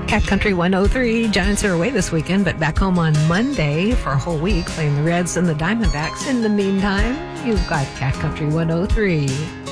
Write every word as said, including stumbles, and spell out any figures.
Cat Country one oh three. Giants are away this weekend, but back home on Monday for a whole week playing the Reds and the Diamondbacks. In the meantime, you've got Cat Country one oh three.